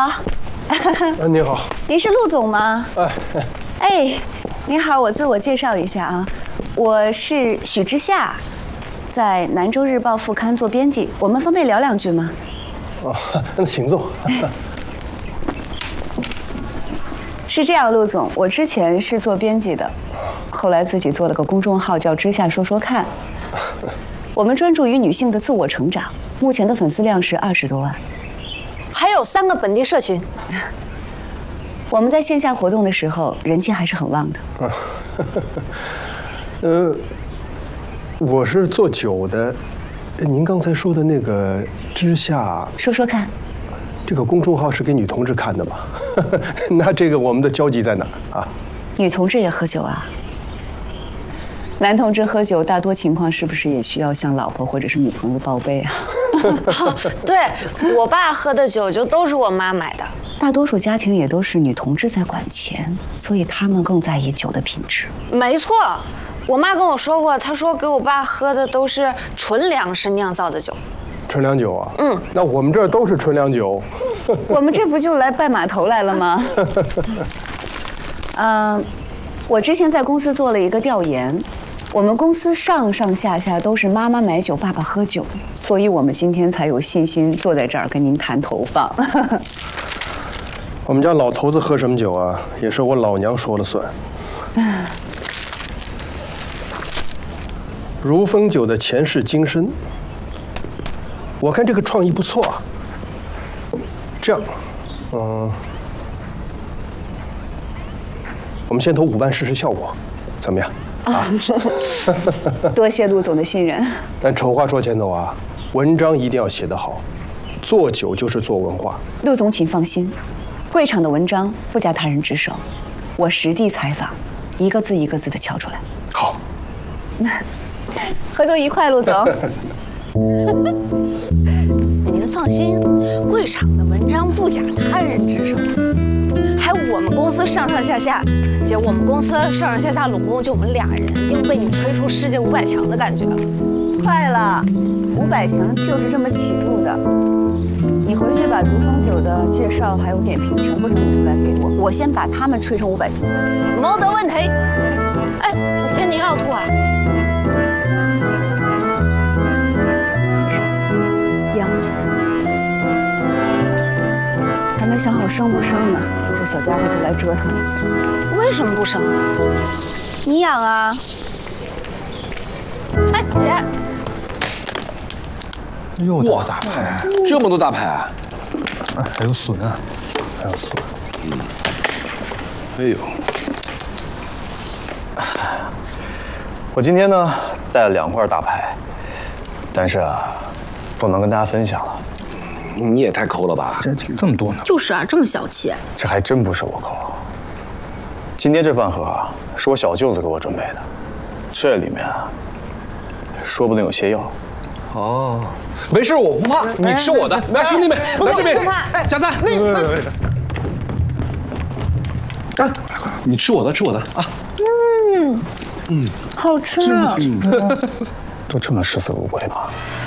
好。 你好。 您是陆总吗？哎，您好，我自我介绍一下啊，我是许之夏，在南州日报副刊做编辑，我们方便聊两句吗？ 哦，那请坐。 是这样，陆总，我之前是做编辑的，后来自己做了个公众号，叫“之夏说说看”。我们专注于女性的自我成长，目前的粉丝量是20多万， 还有3个本地社群。 我们在线下活动的时候，人气还是很旺的。 我是做酒的，您刚才说的那个“之夏说说看”， 这个公众号是给女同志看的吗？那这个我们的交集在哪啊？ 女同志也喝酒啊？男同志喝酒，大多情况是不是也需要向老婆或者是女朋友报备啊？ 对，我爸喝的酒就都是我妈买的。 大多数家庭也都是女同志在管钱，所以他们更在意酒的品质。 没错，我妈跟我说过，她说给我爸喝的都是纯粮食酿造的酒。 纯粮酒啊？那我们这儿都是纯粮酒。 我们这不就来拜码头来了吗？我之前在公司做了一个调研，我们公司上上下下都是妈妈买酒，爸爸喝酒，所以我们今天才有信心坐在这儿跟您谈投放。 我们家老头子喝什么酒啊，也是我老娘说了算。如风酒的前世今生，我看这个创意不错啊。这样，我们先投5万试试效果，怎么样？啊， 多谢陆总的信任。 但丑话说前头啊，文章一定要写得好，做酒就是做文化。 陆总请放心，贵场的文章不加他人之手，我实地采访，一个字一个字的敲出来。 好， 合作愉快，陆总。 您放心，贵场的文章不假他人之手，还我们公司上上下下，姐，我们公司上上下下拢共就我们2人，又被你吹出世界500强的感觉了。 快了，500强就是这么起步的。你回去把如风酒的介绍还有点评全部整理出来给我，我先把他们吹成500强。 没得问题。哎，姐，您要吐啊？ 咽回去。还没想好生不生呢，这小家伙就来折腾。 为什么不生啊？ 你养啊。 哎，姐。 又大牌， 这么多大牌啊！ 还有笋啊，还有笋。 哎呦， 我今天呢带了2块大牌，但是啊，不能跟大家分享了。 你也太抠了吧！ 这么多呢？ 就是啊，这么小气。 这还真不是我抠。今天这饭盒啊，是我小舅子给我准备的，这里面啊，说不定有泻药。 哦，没事，我不怕，你吃我的。来，兄弟们，来这边，加餐。干，快，你吃我的，吃我的啊！ 好吃啊！ 都这么视死如归吗？